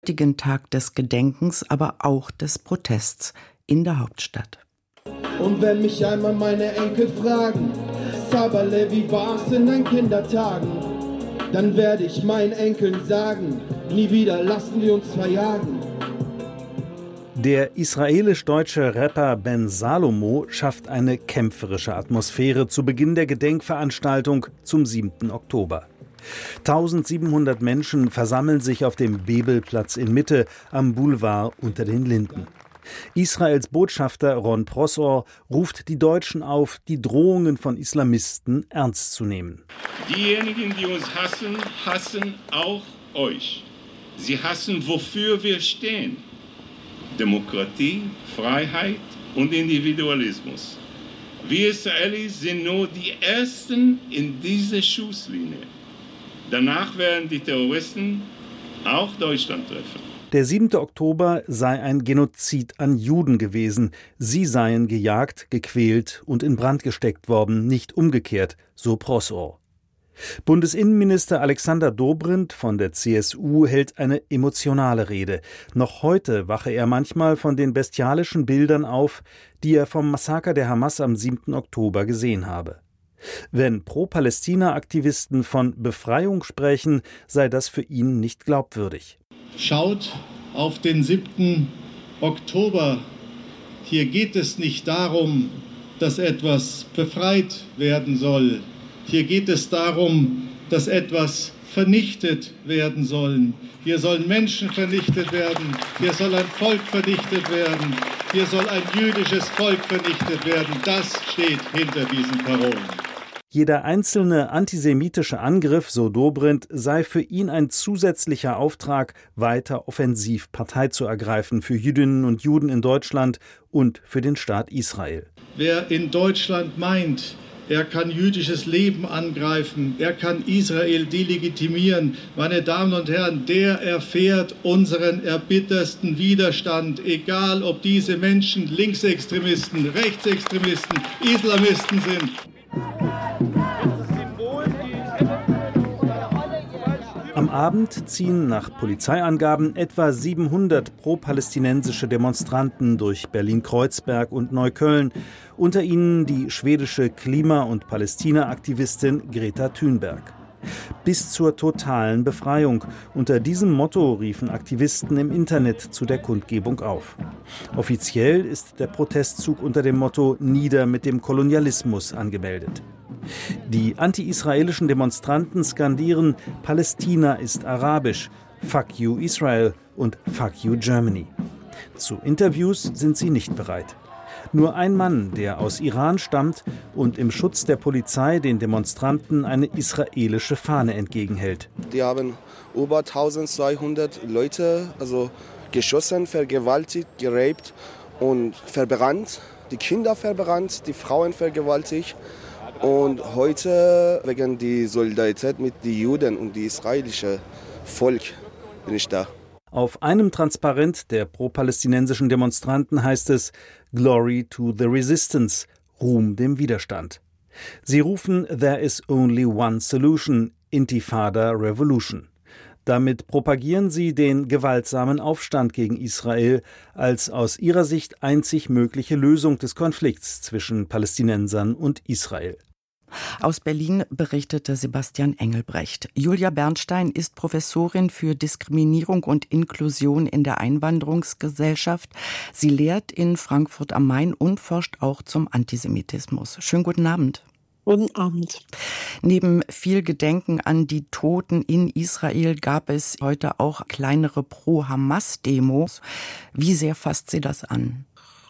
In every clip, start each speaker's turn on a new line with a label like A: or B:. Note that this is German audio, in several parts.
A: heutigen Tag des Gedenkens, aber auch des Protests in der Hauptstadt.
B: Und wenn mich einmal meine Enkel fragen, Sabale, wie war's in deinen Kindertagen? Dann werde ich meinen Enkeln sagen, nie wieder lassen wir uns verjagen.
C: Der israelisch-deutsche Rapper Ben Salomo schafft eine kämpferische Atmosphäre zu Beginn der Gedenkveranstaltung zum 7. Oktober. 1700 Menschen versammeln sich auf dem Bebelplatz in Mitte am Boulevard unter den Linden. Israels Botschafter Ron Prosor ruft die Deutschen auf, die Drohungen von Islamisten ernst zu nehmen.
D: Diejenigen, die uns hassen, hassen auch euch. Sie hassen, wofür wir stehen. Demokratie, Freiheit und Individualismus. Wir Israelis sind nur die Ersten in dieser Schusslinie. Danach werden die Terroristen auch Deutschland treffen.
C: Der 7. Oktober sei ein Genozid an Juden gewesen. Sie seien gejagt, gequält und in Brand gesteckt worden, nicht umgekehrt, so Prosor. Bundesinnenminister Alexander Dobrindt von der CSU hält eine emotionale Rede. Noch heute wache er manchmal von den bestialischen Bildern auf, die er vom Massaker der Hamas am 7. Oktober gesehen habe. Wenn Pro-Palästina-Aktivisten von Befreiung sprechen, sei das für ihn nicht glaubwürdig.
E: Schaut auf den 7. Oktober. Hier geht es nicht darum, dass etwas befreit werden soll. Hier geht es darum, dass etwas vernichtet werden soll. Hier sollen Menschen vernichtet werden. Hier soll ein Volk vernichtet werden. Hier soll ein jüdisches Volk vernichtet werden. Das steht hinter diesen Parolen.
C: Jeder einzelne antisemitische Angriff, so Dobrindt, sei für ihn ein zusätzlicher Auftrag, weiter offensiv Partei zu ergreifen für Jüdinnen und Juden in Deutschland und für den Staat Israel.
E: Wer in Deutschland meint, er kann jüdisches Leben angreifen, er kann Israel delegitimieren, meine Damen und Herren, der erfährt unseren erbittersten Widerstand, egal ob diese Menschen Linksextremisten, Rechtsextremisten, Islamisten sind.
C: Am Abend ziehen nach Polizeiangaben etwa 700 pro-palästinensische Demonstranten durch Berlin-Kreuzberg und Neukölln, unter ihnen die schwedische Klima- und Palästina-Aktivistin Greta Thunberg. Bis zur totalen Befreiung. Unter diesem Motto riefen Aktivisten im Internet zu der Kundgebung auf. Offiziell ist der Protestzug unter dem Motto »Nieder mit dem Kolonialismus« angemeldet. Die anti-israelischen Demonstranten skandieren »Palästina ist arabisch«, »Fuck you Israel« und »Fuck you Germany«. Zu Interviews sind sie nicht bereit. Nur ein Mann, der aus Iran stammt und im Schutz der Polizei den Demonstranten eine israelische Fahne entgegenhält.
F: Die haben über 1200 Leute geschossen, vergewaltigt, geraped und verbrannt. Die Kinder verbrannt, die Frauen vergewaltigt. Und heute, wegen der Solidarität mit den Juden und dem israelischen Volk, bin ich da.
C: Auf einem Transparent der pro-palästinensischen Demonstranten heißt es »Glory to the Resistance«, Ruhm dem Widerstand. Sie rufen »There is only one solution«, Intifada Revolution. Damit propagieren sie den gewaltsamen Aufstand gegen Israel als aus ihrer Sicht einzig mögliche Lösung des Konflikts zwischen Palästinensern und Israel.
A: Aus Berlin berichtete Sebastian Engelbrecht. Julia Bernstein ist Professorin für Diskriminierung und Inklusion in der Einwanderungsgesellschaft. Sie lehrt in Frankfurt am Main und forscht auch zum Antisemitismus. Schönen guten Abend.
G: Guten Abend.
A: Neben viel Gedenken an die Toten in Israel gab es heute auch kleinere Pro-Hamas-Demos. Wie sehr fasst Sie das an?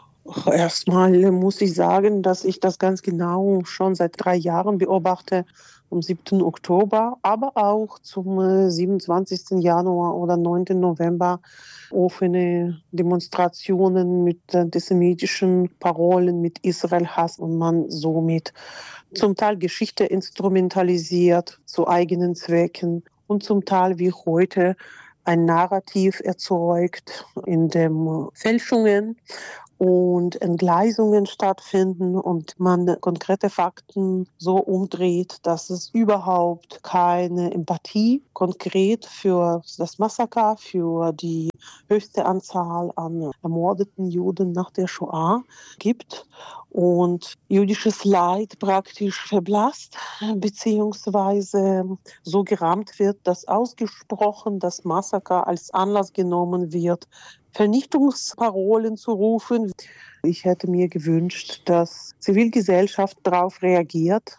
G: Erstmal muss ich sagen, dass ich das ganz genau schon seit 3 Jahren beobachte, am 7. Oktober, aber auch zum 27. Januar oder 9. November offene Demonstrationen mit antisemitischen Parolen, mit Israel-Hass und man somit zum Teil Geschichte instrumentalisiert zu eigenen Zwecken und zum Teil wie heute ein Narrativ erzeugt, in dem Fälschungen und Entgleisungen stattfinden und man konkrete Fakten so umdreht, dass es überhaupt keine Empathie konkret für das Massaker, für die höchste Anzahl an ermordeten Juden nach der Shoah gibt und jüdisches Leid praktisch verblasst, beziehungsweise so gerahmt wird, dass ausgesprochen das Massaker als Anlass genommen wird, Vernichtungsparolen zu rufen. Ich hätte mir gewünscht, dass Zivilgesellschaft darauf reagiert,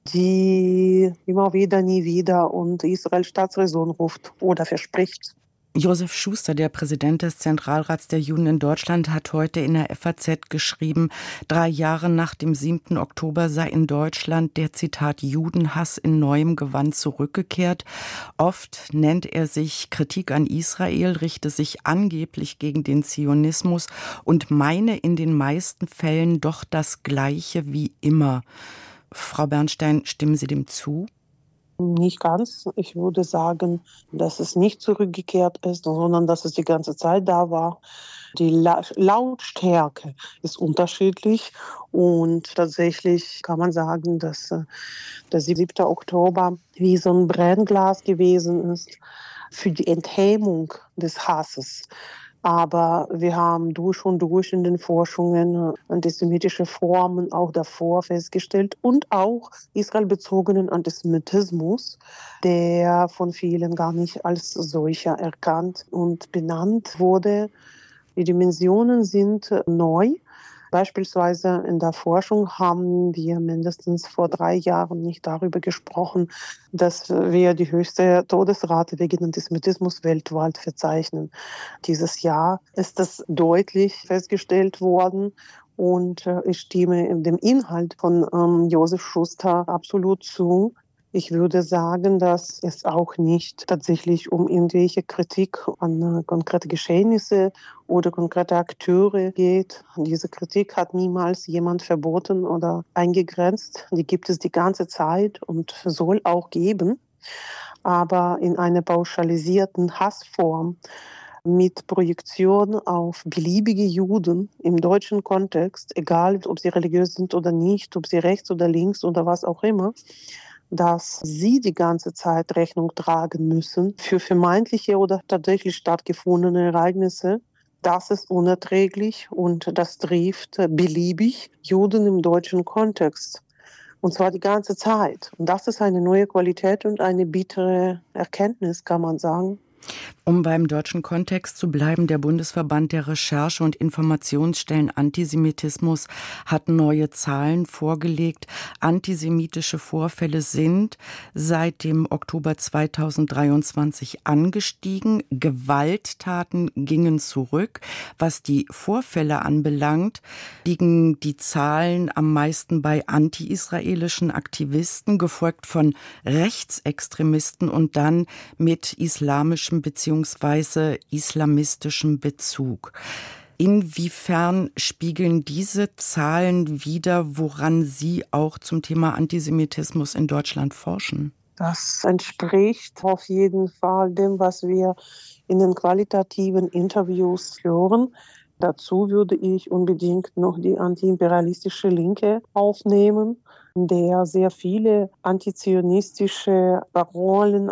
G: die immer wieder, nie wieder und Israel Staatsräson ruft oder verspricht.
A: Josef Schuster, der Präsident des Zentralrats der Juden in Deutschland, hat heute in der FAZ geschrieben, 3 Jahre nach dem 7. Oktober sei in Deutschland der, Zitat, Judenhass in neuem Gewand zurückgekehrt. Oft nennt er sich Kritik an Israel, richte sich angeblich gegen den Zionismus und meine in den meisten Fällen doch das Gleiche wie immer. Frau Bernstein, stimmen Sie dem zu?
G: Nicht ganz. Ich würde sagen, dass es nicht zurückgekehrt ist, sondern dass es die ganze Zeit da war. Die Lautstärke ist unterschiedlich und tatsächlich kann man sagen, dass der 7. Oktober wie so ein Brennglas gewesen ist für die Enthemmung des Hasses. Aber wir haben durch und durch in den Forschungen antisemitische Formen auch davor festgestellt und auch israelbezogenen Antisemitismus, der von vielen gar nicht als solcher erkannt und benannt wurde. Die Dimensionen sind neu. Beispielsweise in der Forschung haben wir mindestens vor 3 Jahren nicht darüber gesprochen, dass wir die höchste Todesrate wegen Antisemitismus weltweit verzeichnen. Dieses Jahr ist das deutlich festgestellt worden. Und ich stimme dem Inhalt von Josef Schuster absolut zu. Ich würde sagen, dass es auch nicht tatsächlich um irgendwelche Kritik an konkrete Geschehnisse oder konkrete Akteure geht. Diese Kritik hat niemals jemand verboten oder eingegrenzt. Die gibt es die ganze Zeit und soll auch geben. Aber in einer pauschalisierten Hassform mit Projektion auf beliebige Juden im deutschen Kontext, egal ob sie religiös sind oder nicht, ob sie rechts oder links oder was auch immer, dass sie die ganze Zeit Rechnung tragen müssen für vermeintliche oder tatsächlich stattgefundene Ereignisse. Das ist unerträglich und das trifft beliebig Juden im deutschen Kontext. Und zwar die ganze Zeit. Und das ist eine neue Qualität und eine bittere Erkenntnis, kann man sagen.
A: Um beim deutschen Kontext zu bleiben, der Bundesverband der Recherche- und Informationsstellen Antisemitismus hat neue Zahlen vorgelegt. Antisemitische Vorfälle sind seit dem Oktober 2023 angestiegen. Gewalttaten gingen zurück. Was die Vorfälle anbelangt, liegen die Zahlen am meisten bei anti-israelischen Aktivisten, gefolgt von Rechtsextremisten und dann mit islamischem bzw. islamistischem Bezug. Inwiefern spiegeln diese Zahlen wider, woran Sie auch zum Thema Antisemitismus in Deutschland forschen?
G: Das entspricht auf jeden Fall dem, was wir in den qualitativen Interviews hören. Dazu würde ich unbedingt noch die antiimperialistische Linke aufnehmen, in der sehr viele antizionistische Parolen,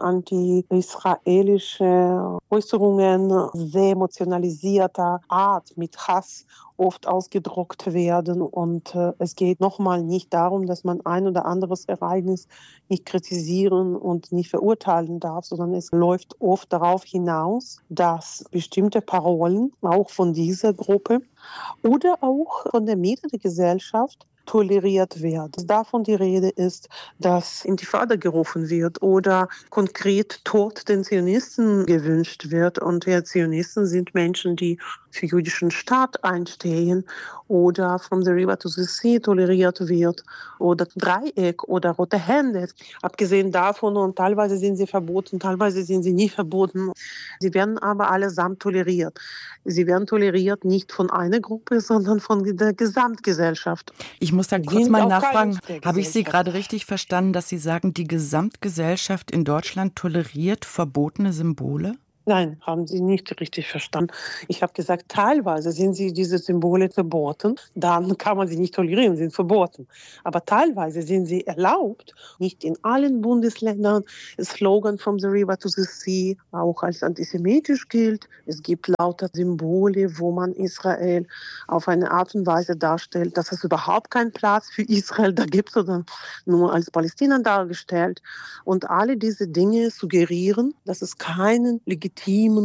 G: anti-israelische Äußerungen sehr emotionalisierter Art mit Hass oft ausgedruckt werden. Und es geht nochmal nicht darum, dass man ein oder anderes Ereignis nicht kritisieren und nicht verurteilen darf, sondern es läuft oft darauf hinaus, dass bestimmte Parolen auch von dieser Gruppe oder auch von der Mitte der Gesellschaft toleriert wird. Dass davon die Rede ist, dass Intifada gerufen wird oder konkret Tod den Zionisten gewünscht wird. Und die Zionisten sind Menschen, die für jüdischen Staat einstehen oder from the river to the sea toleriert wird oder Dreieck oder rote Hände. Abgesehen davon, und teilweise sind sie verboten, teilweise sind sie nicht verboten. Sie werden aber allesamt toleriert. Sie werden toleriert nicht von einer Gruppe, sondern von der Gesamtgesellschaft.
A: Ich muss da kurz mal nachfragen, habe ich Sie gerade richtig verstanden, dass Sie sagen, die Gesamtgesellschaft in Deutschland toleriert verbotene Symbole?
G: Nein, haben Sie nicht richtig verstanden. Ich habe gesagt, teilweise sind diese Symbole verboten. Dann kann man sie nicht tolerieren, sind verboten. Aber teilweise sind sie erlaubt. Nicht in allen Bundesländern. Slogan from the river to the sea auch als antisemitisch gilt. Es gibt lauter Symbole, wo man Israel auf eine Art und Weise darstellt, dass es überhaupt keinen Platz für Israel da gibt, sondern nur als Palästina dargestellt. Und alle diese Dinge suggerieren, dass es keinen legitimen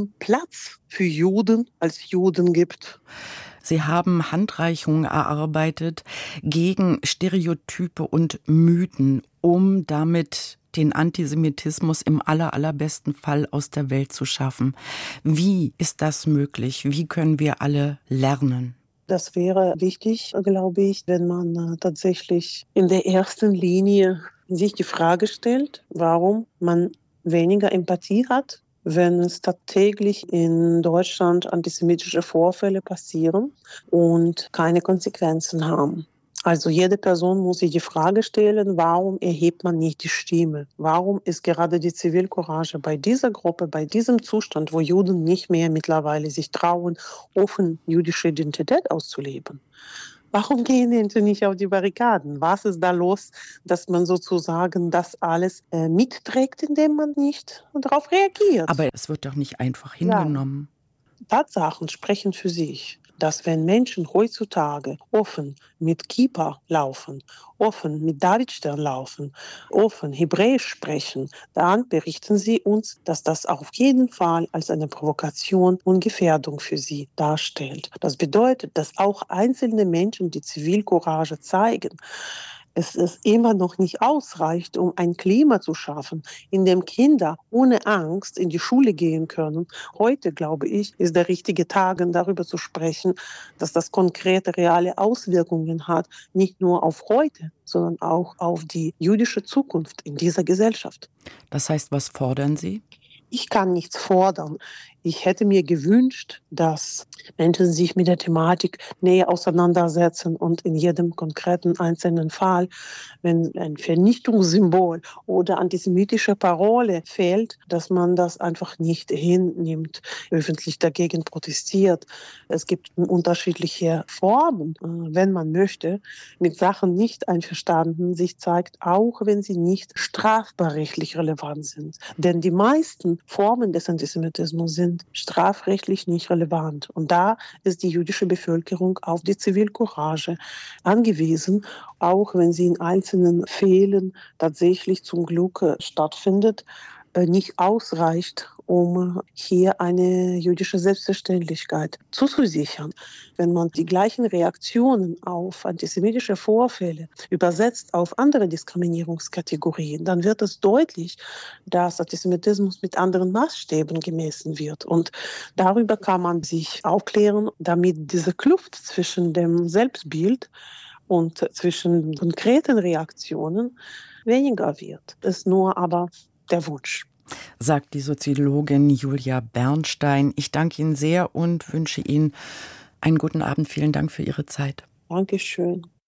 G: Platz für Juden als Juden gibt.
A: Sie haben Handreichungen erarbeitet gegen Stereotype und Mythen, um damit den Antisemitismus im allerbesten Fall aus der Welt zu schaffen. Wie ist das möglich? Wie können wir alle lernen?
G: Das wäre wichtig, glaube ich, wenn man tatsächlich in der ersten Linie sich die Frage stellt, warum man weniger Empathie hat, wenn es tagtäglich in Deutschland antisemitische Vorfälle passieren und keine Konsequenzen haben. Also jede Person muss sich die Frage stellen, warum erhebt man nicht die Stimme? Warum ist gerade die Zivilcourage bei dieser Gruppe, bei diesem Zustand, wo Juden nicht mehr mittlerweile sich trauen, offen jüdische Identität auszuleben? Warum gehen die nicht auf die Barrikaden? Was ist da los, dass man sozusagen das alles mitträgt, indem man nicht darauf reagiert?
A: Aber es wird doch nicht einfach hingenommen.
G: Ja. Tatsachen sprechen für sich, dass wenn Menschen heutzutage offen mit Kippa laufen, offen mit Davidstern laufen, offen Hebräisch sprechen, dann berichten sie uns, dass das auf jeden Fall als eine Provokation und Gefährdung für sie darstellt. Das bedeutet, dass auch einzelne Menschen die Zivilcourage zeigen, es ist immer noch nicht ausreicht, um ein Klima zu schaffen, in dem Kinder ohne Angst in die Schule gehen können. Heute, glaube ich, ist der richtige Tag, darüber zu sprechen, dass das konkrete, reale Auswirkungen hat, nicht nur auf heute, sondern auch auf die jüdische Zukunft in dieser Gesellschaft.
A: Das heißt, was fordern Sie?
G: Ich kann nichts fordern. Ich hätte mir gewünscht, dass Menschen sich mit der Thematik näher auseinandersetzen und in jedem konkreten einzelnen Fall, wenn ein Vernichtungssymbol oder antisemitische Parole fehlt, dass man das einfach nicht hinnimmt, öffentlich dagegen protestiert. Es gibt unterschiedliche Formen, wenn man möchte, mit Sachen nicht einverstanden sich zeigt, auch wenn sie nicht strafbarrechtlich relevant sind. Denn die meisten Formen des Antisemitismus sind strafrechtlich nicht relevant. Und da ist die jüdische Bevölkerung auf die Zivilcourage angewiesen, auch wenn sie in einzelnen Fällen tatsächlich zum Glück stattfindet, nicht ausreicht, um hier eine jüdische Selbstverständlichkeit zuzusichern. Wenn man die gleichen Reaktionen auf antisemitische Vorfälle übersetzt auf andere Diskriminierungskategorien, dann wird es deutlich, dass Antisemitismus mit anderen Maßstäben gemessen wird. Und darüber kann man sich aufklären, damit diese Kluft zwischen dem Selbstbild und zwischen konkreten Reaktionen weniger wird. Es ist nur aber der Wunsch.
A: Sagt die Soziologin Julia Bernstein. Ich danke Ihnen sehr und wünsche Ihnen einen guten Abend. Vielen Dank für Ihre Zeit.
G: Dankeschön.